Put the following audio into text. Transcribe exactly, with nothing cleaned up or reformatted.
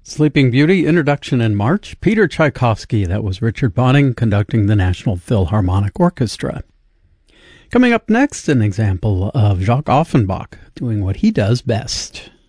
Sleeping Beauty, introduction in March. Peter Tchaikovsky, that was Richard Bonning conducting the National Philharmonic Orchestra. Coming up next, an example of Jacques Offenbach doing what he does best.